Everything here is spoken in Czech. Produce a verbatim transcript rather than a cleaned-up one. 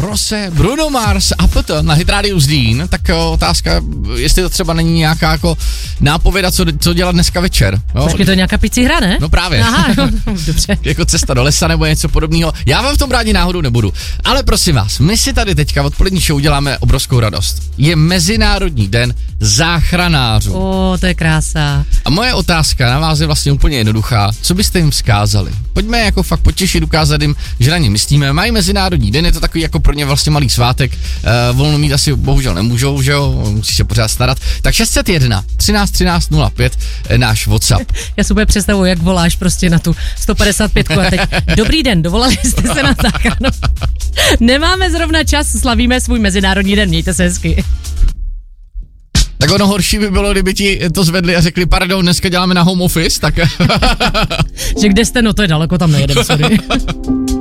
Rose, Bruno Mars a potom na Hit Radio Zlín, tak jo, otázka, jestli to třeba není nějaká jako nápověda, co, co dělat dneska večer. Jo? Počkej, to je nějaká picí hra, ne? No právě. Aha, no, dobře. Jako cesta do lesa nebo něco podobného. Já vám v tom rádi náhodou nebudu. Ale prosím vás, my si tady teďka v odpolední show uděláme obrovskou radost. Je Mezinárodní den záchranářů. O, to je krása. A moje otázka na vás je vlastně úplně jednoduchá. Co byste jim vzkázali? Pojďme jako fakt potěšit, ukázat jim, že na ně myslíme. Mají Mezinárodní den, je to takový jako pro ně vlastně malý svátek. Uh, volno mít asi bohužel nemůžou, že jo? Musí se pořád starat. Tak šest set jedna třináct třináct nula pět náš WhatsApp. Já si úplně představuji, jak voláš prostě na tu sto padesát pět a teď dobrý den, dovolali jste se na záchranu. Nemáme zrovna čas, slavíme svůj Mezinárodní den, mějte se hezky. Tak ono horší by bylo, kdyby ti to zvedli a řekli, pardon, dneska děláme na home office, tak... Že kde jste, no to je daleko, tam nejedem, sorry.